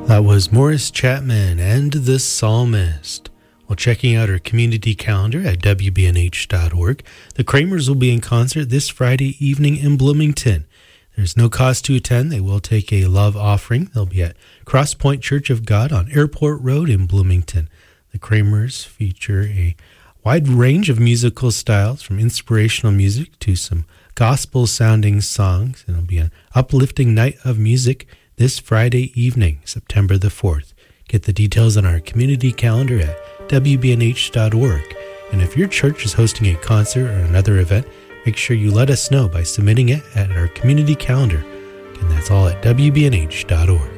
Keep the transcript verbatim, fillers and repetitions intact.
That was Morris Chapman and the Psalmist. While checking out our community calendar at W B N H dot org, the Kramers will be in concert this Friday evening in Bloomington. There's no cost to attend. They will take a love offering. They'll be at Cross Point Church of God on Airport Road in Bloomington. The Kramers feature a wide range of musical styles, from inspirational music to some gospel-sounding songs. And it'll be an uplifting night of music this Friday evening, September the fourth. Get the details on our community calendar at W B N H dot org. And if your church is hosting a concert or another event, make sure you let us know by submitting it at our community calendar. And that's all at W B N H dot org.